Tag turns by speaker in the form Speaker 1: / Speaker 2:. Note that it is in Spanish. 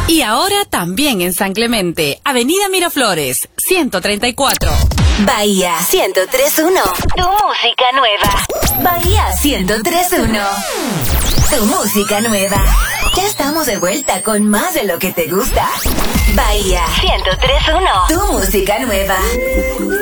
Speaker 1: Y ahora también en San Clemente, Avenida Miraflores, 134.
Speaker 2: Bahía 103.1. Tu música nueva. Bahía 103.1. Tu música nueva. Ya estamos de vuelta con más de lo que te gusta. Bahía 103.1. Tu música nueva.